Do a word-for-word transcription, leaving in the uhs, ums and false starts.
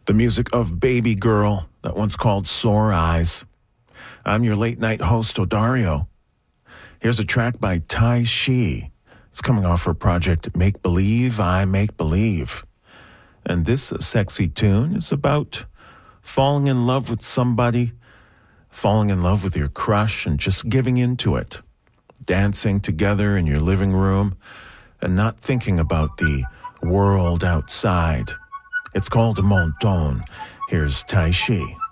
The music of Baby Girl, that one's called Sore Eyes. I'm your late night host, Odario. Here's a track by Tai Shi. It's coming off her project Make Believe, I Make Believe. And this sexy tune is about falling in love with somebody, falling in love with your crush and just giving into it. Dancing together in your living room and not thinking about the world outside. It's called Mon Ton. Here's Tai Shi.